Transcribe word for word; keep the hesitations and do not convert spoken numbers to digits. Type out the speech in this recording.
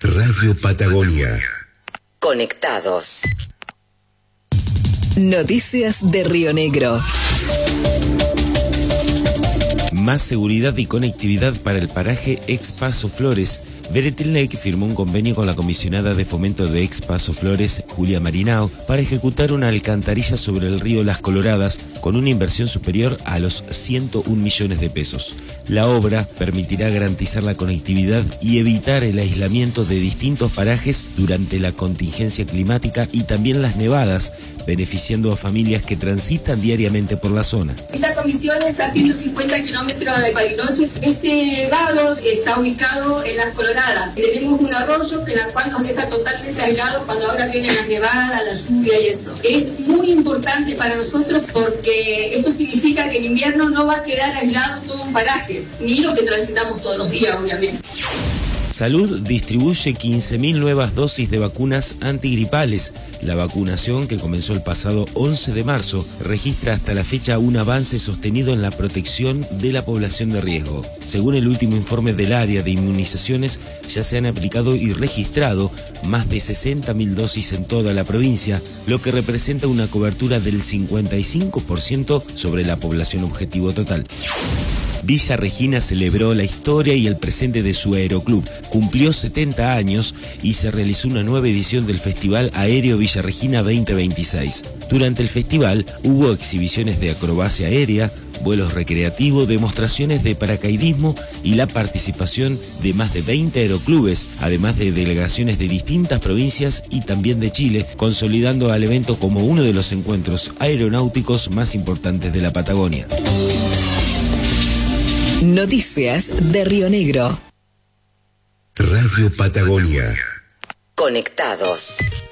Radio Patagonia. Conectados. Noticias de Río Negro. Más seguridad y conectividad para el paraje Ex Paso Flores. Beretilnec firmó un convenio con la comisionada de fomento de Ex Paso Flores, Julia Marinao, para ejecutar una alcantarilla sobre el río Las Coloradas con una inversión superior a los ciento un millones de pesos. La obra permitirá garantizar la conectividad y evitar el aislamiento de distintos parajes durante la contingencia climática y también las nevadas, beneficiando a familias que transitan diariamente por la zona. Esta comisión está a ciento cincuenta kilómetros de Bariloche. Este vado está ubicado en Las Coloradas. Tenemos un arroyo en la cual nos deja totalmente aislados cuando ahora vienen las nevadas, la lluvia y eso. Es muy importante para nosotros porque esto significa que en invierno no va a quedar aislado todo un paraje, ni lo que transitamos todos los días, obviamente. Salud distribuye quince mil nuevas dosis de vacunas antigripales. La vacunación, que comenzó el pasado once de marzo, registra hasta la fecha un avance sostenido en la protección de la población de riesgo. Según el último informe del área de inmunizaciones, ya se han aplicado y registrado más de sesenta mil dosis en toda la provincia, lo que representa una cobertura del cincuenta y cinco por ciento sobre la población objetivo total. Villa Regina celebró la historia y el presente de su aeroclub. Cumplió setenta años y se realizó una nueva edición del Festival Aéreo Villa Regina veinte veintiséis. Durante el festival hubo exhibiciones de acrobacia aérea, vuelos recreativos, demostraciones de paracaidismo y la participación de más de veinte aeroclubes, además de delegaciones de distintas provincias y también de Chile, consolidando al evento como uno de los encuentros aeronáuticos más importantes de la Patagonia. Noticias de Río Negro. Radio Patagonia. Conectados.